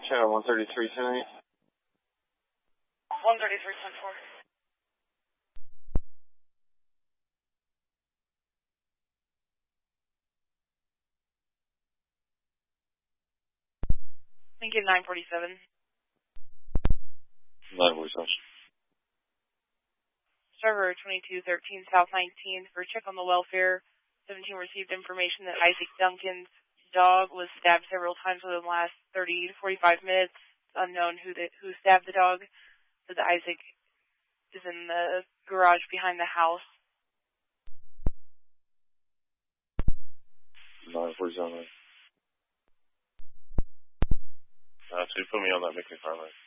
Channel 133 tonight. 133.4. Lincoln 947. 947. Server 2213 South 19 for check on the welfare. 17 received information that Isaac Duncan's dog was stabbed several times within the last 30 to 45 minutes. It's unknown who stabbed the dog. So that Isaac is in the garage behind the house. 947. So you put me on that mixing primary.